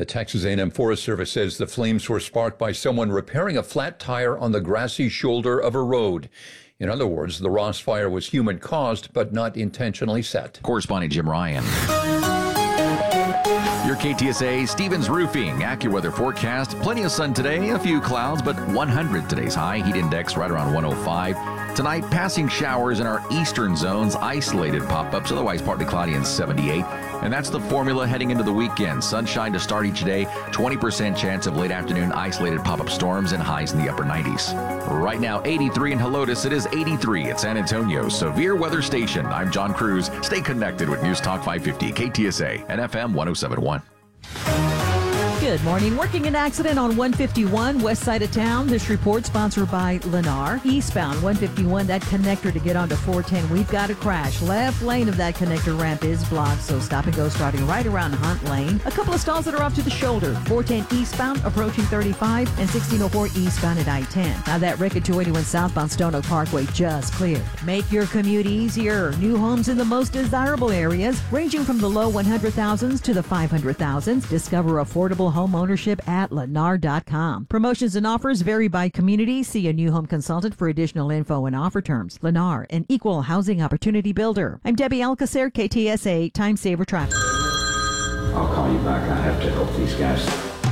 The Texas A&M Forest Service says the flames were sparked by someone repairing a flat tire on the grassy shoulder of a road. In other words, the Ross fire was human-caused but not intentionally set. Corresponding Jim Ryan. Your KTSA Stevens Roofing AccuWeather forecast. Plenty of sun today, a few clouds, but 100 today's high. Heat index right around 105. Tonight, passing showers in our eastern zones, isolated pop-ups, otherwise partly cloudy and 78. And that's the formula heading into the weekend. Sunshine to start each day, 20% chance of late afternoon isolated pop-up storms and highs in the upper 90s. Right now, 83 in Helotes. It is 83 at San Antonio's Severe Weather Station. I'm John Cruz. Stay connected with News Talk 550, KTSA, and FM 1071. Good morning. Working an accident on 151 west side of town. This report sponsored by Lennar. Eastbound 151, that connector to get onto 410. We've got a crash. Left lane of that connector ramp is blocked, so stop and go starting right around Hunt Lane. A couple of stalls that are off to the shoulder. 410 eastbound approaching 35 and 1604 eastbound at I-10. Now that wreck at 281 southbound Stone Oak Parkway just cleared. Make your commute easier. New homes in the most desirable areas, ranging from the low 100,000s to the 500,000s. Discover affordable home ownership at Lennar.com. Promotions and offers vary by community. See a new home consultant for additional info and offer terms. Lennar, an equal housing opportunity builder. I'm Debbie Alcacer, KTSA Time Saver Traffic. I'll call you back. I have to help these guys.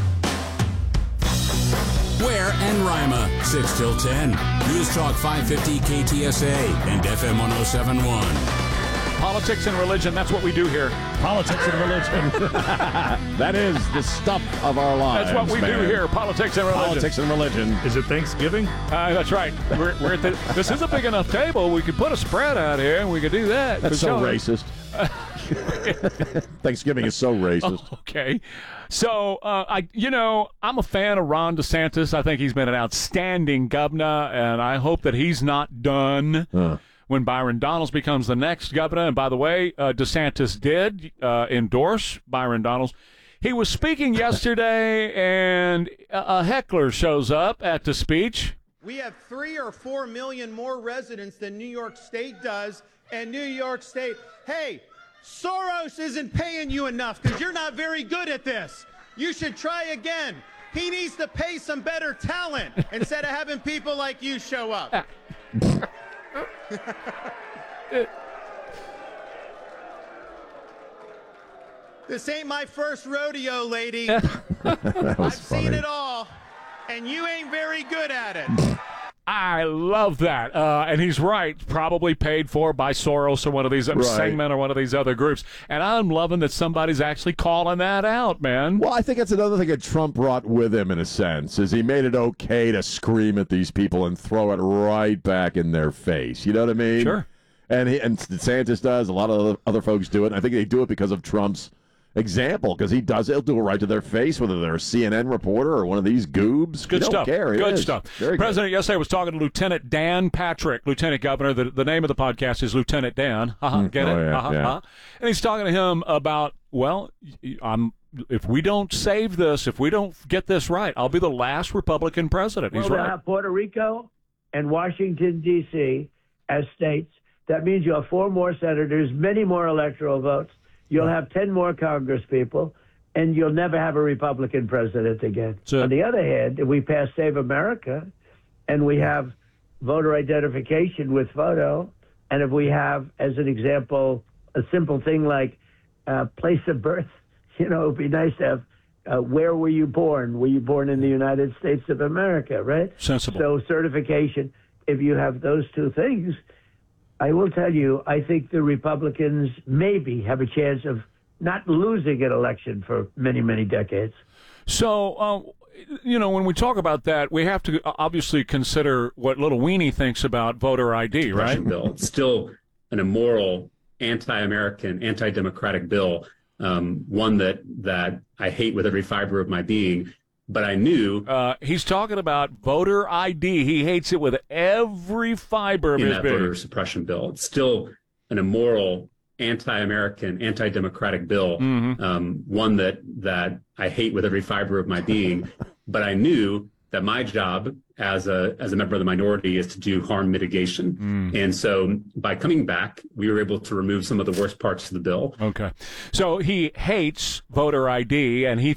Ware and Rima, 6 till 10. News Talk 550 KTSA and FM 1071. Politics and religion, that's what we do here. Politics and religion. That is the stuff of our lives. That's what we do here, politics and religion. Politics and religion. Is it Thanksgiving? That's right. We're at this is a big enough table. We could put a spread out here, and we could do that. That's so racist. Thanksgiving is so racist. Oh, okay. So, I'm a fan of Ron DeSantis. I think he's been an outstanding governor, and I hope that he's not done. When Byron Donalds becomes the next governor. And by the way, DeSantis did endorse Byron Donalds. He was speaking yesterday, and a heckler shows up at the speech. We have 3 or 4 million more residents than New York State does, and New York State, hey, Soros isn't paying you enough because you're not very good at this. You should try again. He needs to pay some better talent instead of having people like you show up. This ain't my first rodeo, lady. I've seen it all, and you ain't very good at it. I love that. And he's right, probably paid for by Soros or one of these Segment or one of these other groups. And I'm loving that somebody's actually calling that out, man. Well, I think that's another thing that Trump brought with him, in a sense, is he made it okay to scream at these people and throw it right back in their face. You know what I mean? Sure. And DeSantis does. A lot of other folks do it. And I think they do it because of Trump's example, because he'll do it right to their face, whether they're a CNN reporter or one of these goobs. Good stuff. Care. Good stuff. Very President yesterday was talking to Lieutenant Dan Patrick, Lieutenant Governor. The name of the podcast is Lieutenant Dan. Get it? Yeah. And he's talking to him about, if we don't save this, if we don't get this right, I'll be the last Republican president. He's right. We'll have Puerto Rico and Washington, D.C. as states. That means you'll have 4 more senators, many more electoral votes. You'll have 10 more Congress people, and you'll never have a Republican president again. On the other hand, if we pass Save America, and we have voter identification with photo, and if we have, as an example, a simple thing like place of birth, it would be nice to have where were you born? Were you born in the United States of America, right? Sensible. So certification, if you have those 2 things, I will tell you, I think the Republicans maybe have a chance of not losing an election for many, many decades. So, when we talk about that, we have to obviously consider what little weenie thinks about voter ID, right? Bill. It's still an immoral, anti-American, anti-democratic bill, one that I hate with every fiber of my being. But I knew... he's talking about voter ID. He hates it with every fiber of his being. In that voter suppression bill. It's still an immoral, anti-American, anti-democratic bill, one that I hate with every fiber of my being. But I knew that my job as a member of the minority is to do harm mitigation. And so by coming back, we were able to remove some of the worst parts of the bill. Okay. So he hates voter ID, and he